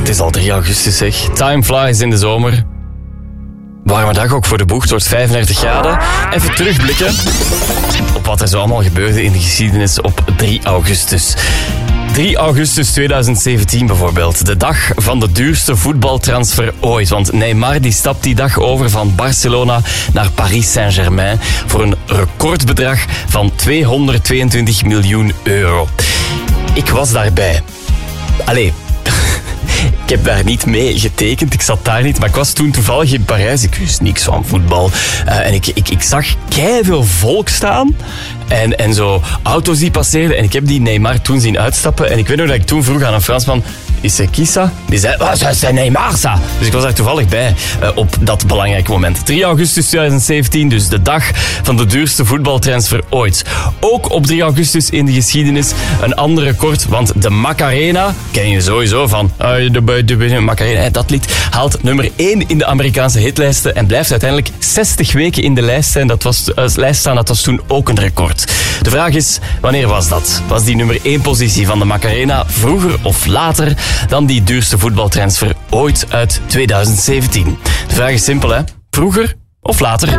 Het is al 3 augustus, zeg. Time flies in de zomer. Warme dag ook voor de boeg, het wordt 35 graden. Even terugblikken op wat er zo allemaal gebeurde in de geschiedenis op 3 augustus. 3 augustus 2017 bijvoorbeeld. De dag van de duurste voetbaltransfer ooit. Want Neymar die stapt die dag over van Barcelona naar Paris Saint-Germain voor een recordbedrag van 222 miljoen euro. Ik was daarbij. Allee, ik heb daar niet mee getekend, ik zat daar niet, maar ik was toen toevallig in Parijs. Ik wist niks van voetbal. En ik zag keiveel volk staan en zo auto's die passeerden. En ik heb die Neymar toen zien uitstappen. En ik weet nog dat ik toen vroeg aan een Fransman, is c'est qui ça? Die zei, c'est Neymar ça. Dus ik was daar toevallig bij op dat belangrijke moment. 3 augustus 2017, dus de dag van de duurste voetbaltransfer ooit. Ook op 3 augustus in de geschiedenis een ander record, want de Macarena, ken je sowieso van de Macarena, dat lied, haalt nummer 1 in de Amerikaanse hitlijsten en blijft uiteindelijk 60 weken in de lijst staan. Dat was toen ook een record. De vraag is, wanneer was dat? Was die nummer 1 positie van de Macarena vroeger of later dan die duurste voetbaltransfer ooit uit 2017? De vraag is simpel, hè? Vroeger of later?